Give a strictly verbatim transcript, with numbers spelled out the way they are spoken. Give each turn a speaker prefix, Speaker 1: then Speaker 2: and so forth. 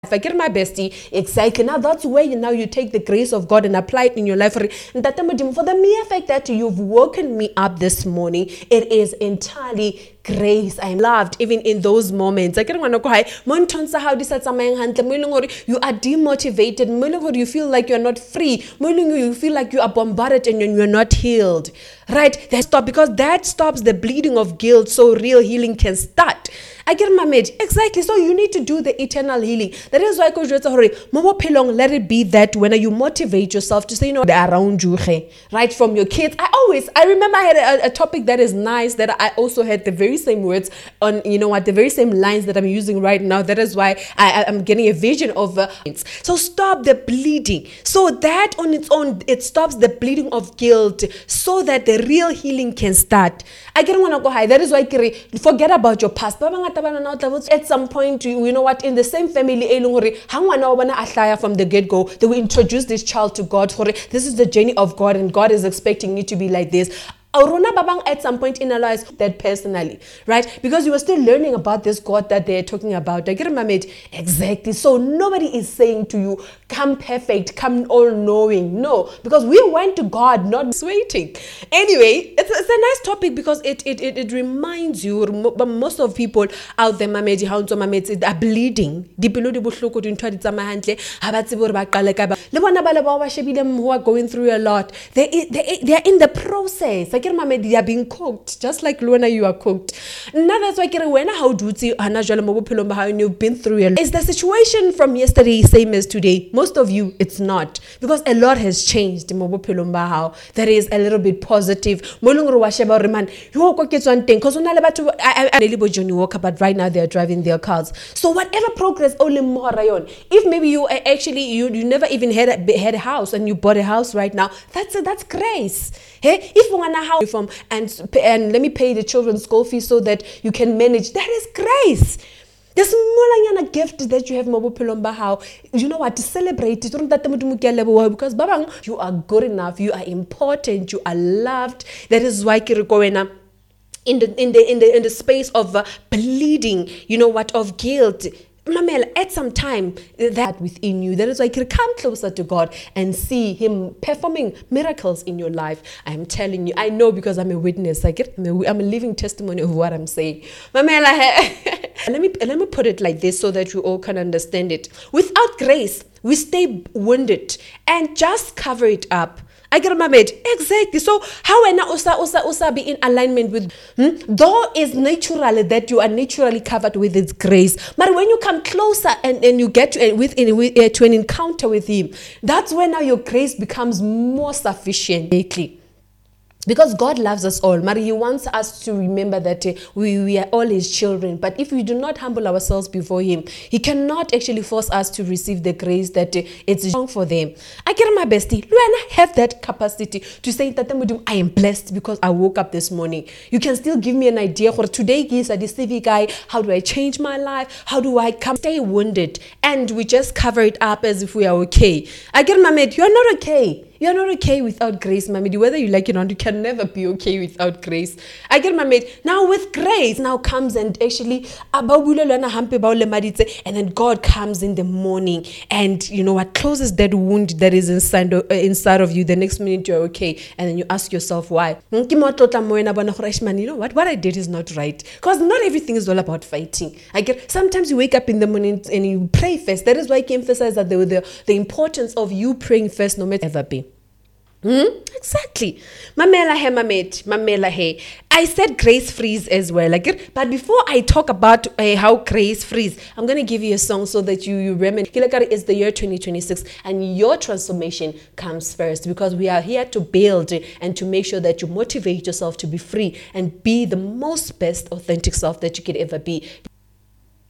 Speaker 1: If I get my bestie, exactly. Now that's where you now you take the grace of God and apply it in your life. For the mere fact that you've woken me up this morning, it is entirely grace. I'm loved even in those moments. I get want to go high. You are demotivated. You feel like you're not free. You feel like you are bombarded and you're not healed. Right? That stop because that stops the bleeding of guilt, so real healing can start. I get my mate. Exactly. So you need to do the eternal healing. That is why I coach let it be that when you motivate yourself to say, you know, they're around you, right? From your kids. I always, I remember I had a, a topic that is nice that I also had the very same words on, you know what, the very same lines that I'm using right now. That is why I, I'm getting a vision of uh, so stop the bleeding. So that on its own, it stops the bleeding of guilt so that the real healing can start. I don't want to go high. That is why forget about your past. At some point, you, you know what, in the same family, from the get-go, they will introduce this child to God. This is the journey of God, and God is expecting you to be like this. Arona Babang at some point in our lives that personally, right? Because you were still learning about this God that they're talking about. I get my mate. Exactly. So nobody is saying to you, come perfect, come all knowing. No, because we went to God, not waiting. Anyway, it's, it's a nice topic because it it, it, it reminds you, but most of people out there, my mate, how my mates are bleeding. Who are going through a lot. They, they, they are in the process. They are being cooked, just like Luana, you are cooked. Now that's why how do you've been through it. Is the situation from yesterday same as today? Most of you, it's not, because a lot has changed. That is a little bit positive. Because you walk about right now, they are driving their cars. So whatever progress, only more rayon. If maybe you actually you you never even had a, had a house and you bought a house right now, that's a, that's grace. Hey, if you want a house from and and let me pay the children's school fees so that you can manage, that is grace. The small gift that you have, how you know what to celebrate it because you are good enough, you are important, you are loved. That is why Kirikoena in the in the in the in the space of uh, bleeding, you know what, of guilt. Mamela, at some time that within you, that is why you can come closer to God and see Him performing miracles in your life. I'm telling you, I know because I'm a witness. I get, I'm a, I'm a living testimony of what I'm saying. Mamela, let me let me put it like this so that you all can understand it. Without grace, we stay wounded and just cover it up. I get my mate. Exactly. So how and usa usa usa be in alignment with hmm? Though it's natural that you are naturally covered with His grace, but when you come closer and, and you get to, uh, with, in, with, uh, to an encounter with Him, that's when now your grace becomes more sufficient. Because God loves us all. Mary, He wants us to remember that uh, we, we are all His children. But if we do not humble ourselves before Him, He cannot actually force us to receive the grace that uh, it's wrong for them. I get my bestie. Luana have that capacity to say that I am blessed because I woke up this morning. You can still give me an idea for today is a civic guy. How do I change my life? How do I come stay wounded? And we just cover it up as if we are okay. I get my mate. You are not okay. You're not okay without grace, mammy. Whether you like it or not, you can never be okay without grace. I get my mate. Now with grace, now comes and actually, and then God comes in the morning and, you know what, closes that wound that is inside of, uh, inside of you. The next minute you're okay. And then you ask yourself why. You know what, what I did is not right. Because not everything is all about fighting. I get, sometimes you wake up in the morning and you pray first. That is why I can emphasize that the, the, the importance of you praying first, no matter ever be. Hmm? Exactly. Mamela he mamet, mamela he. I said grace freeze as well. Like, but before I talk about uh, how grace freeze, I'm gonna give you a song so that you you remember. It's the year twenty twenty-six, and your transformation comes first because we are here to build and to make sure that you motivate yourself to be free and be the most best authentic self that you could ever be.